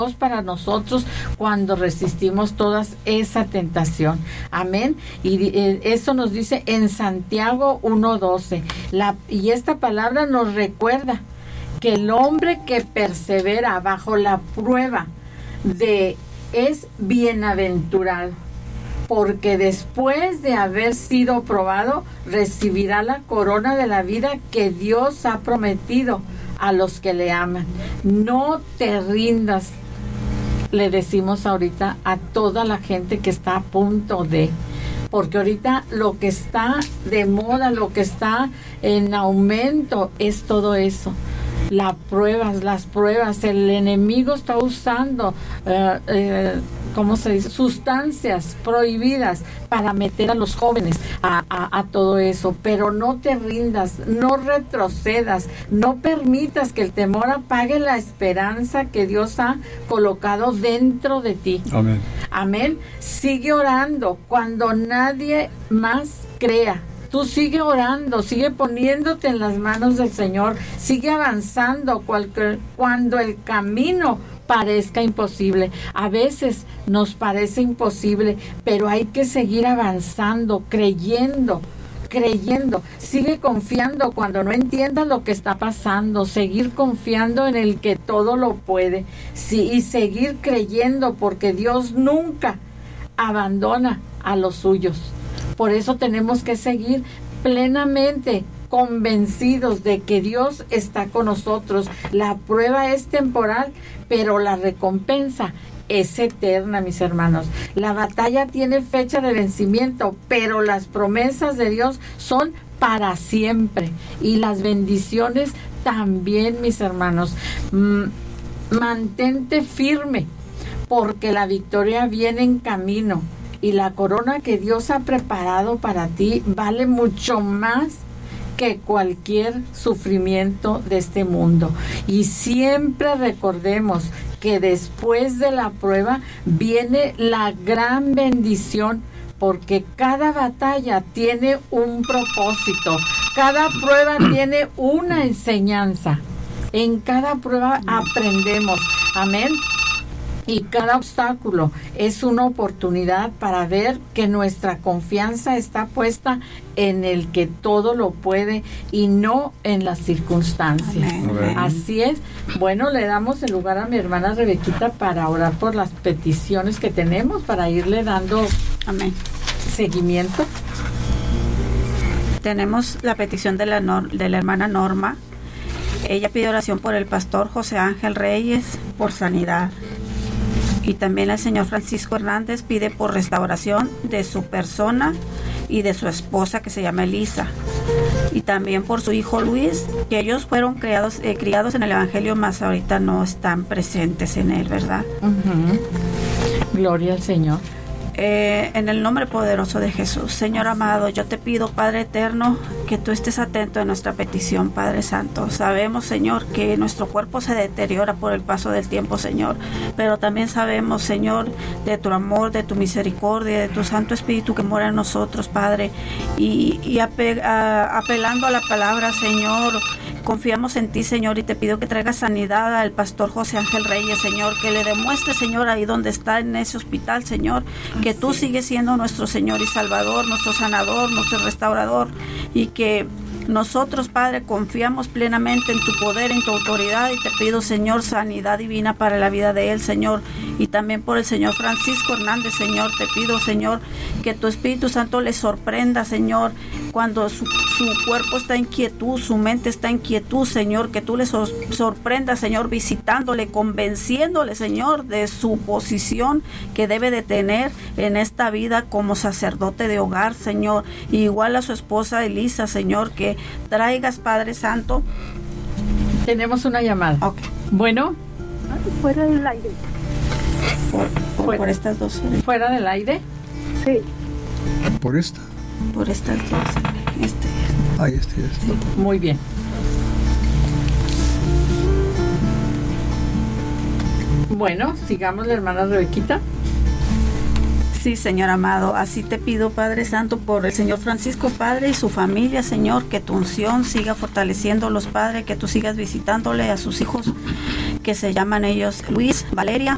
para nosotros cuando resistimos toda esa tentación. Amén. Y eso nos dice en Santiago 1:12. Y esta palabra nos recuerda que el hombre que persevera bajo la prueba es bienaventurado, porque después de haber sido probado, recibirá la corona de la vida que Dios ha prometido a los que le aman. No te rindas, le decimos ahorita a toda la gente que está a punto de, porque ahorita lo que está de moda, lo que está en aumento es todo eso. Las pruebas, el enemigo está usando, ¿cómo se dice? Sustancias prohibidas para meter a los jóvenes a todo eso. Pero no te rindas, no retrocedas, no permitas que el temor apague la esperanza que Dios ha colocado dentro de ti. Amén. Amén. Sigue orando cuando nadie más crea. Tú sigue orando, sigue poniéndote en las manos del Señor, sigue avanzando cuando el camino parezca imposible. A veces nos parece imposible, pero hay que seguir avanzando, creyendo. Sigue confiando cuando no entiendas lo que está pasando, seguir confiando en el que todo lo puede, sí, y seguir creyendo, porque Dios nunca abandona a los suyos. Por eso tenemos que seguir plenamente convencidos de que Dios está con nosotros. La prueba es temporal, pero la recompensa es eterna, mis hermanos. La batalla tiene fecha de vencimiento, pero las promesas de Dios son para siempre. Y las bendiciones también, mis hermanos. Mantente firme, porque la victoria viene en camino. Y la corona que Dios ha preparado para ti vale mucho más que cualquier sufrimiento de este mundo. Y siempre recordemos que después de la prueba viene la gran bendición, porque cada batalla tiene un propósito, cada prueba tiene una enseñanza. En cada prueba aprendemos. Amén. Y cada obstáculo es una oportunidad para ver que nuestra confianza está puesta en el que todo lo puede y no en las circunstancias. Amén. Así es. Bueno, le damos el lugar a mi hermana Rebequita para orar por las peticiones que tenemos, para irle dando seguimiento. Tenemos la petición de la hermana Norma. Ella pide oración por el pastor José Ángel Reyes por sanidad. Y también el señor Francisco Hernández pide por restauración de su persona y de su esposa, que se llama Elisa. Y también por su hijo Luis, que ellos fueron criados en el Evangelio, mas ahorita no están presentes en él, ¿verdad? Gloria al Señor. En el nombre poderoso de Jesús. Señor amado, yo te pido, Padre eterno, que tú estés atento a nuestra petición, Padre Santo. Sabemos, Señor, que nuestro cuerpo se deteriora por el paso del tiempo, Señor, pero también sabemos, Señor, de tu amor, de tu misericordia, de tu Santo Espíritu que mora en nosotros, Padre, y apelando a la palabra, Señor, confiamos en ti, Señor, y te pido que traigas sanidad al pastor José Ángel Reyes, Señor, que le demuestre, Señor, ahí donde está en ese hospital, Señor, que tú sigues siendo nuestro Señor y Salvador, nuestro sanador, nuestro restaurador, y que nosotros, Padre, confiamos plenamente en tu poder, en tu autoridad, y te pido, Señor, sanidad divina para la vida de él, Señor, y también por el señor Francisco Hernández, Señor. Te pido, Señor, que tu Espíritu Santo le sorprenda, Señor, cuando su cuerpo está en quietud, su mente está en quietud, Señor, que tú le sorprendas, Señor, visitándole, convenciéndole, Señor, de su posición que debe de tener en esta vida como sacerdote de hogar, Señor, y igual a su esposa Elisa, Señor, que traigas, Padre Santo. Tenemos una llamada. Okay. Bueno. Fuera del aire. Por estas dos. ¿Fuera del aire? Sí. ¿Por esta? Por estas dos. Ahí está. Sí. Muy bien. Bueno, sigamos, la hermana Rebequita. Sí, Señor amado, así te pido, Padre Santo, por el señor Francisco, Padre, y su familia, Señor, que tu unción siga fortaleciéndolos, Padre, que tú sigas visitándole a sus hijos, que se llaman ellos Luis, Valeria,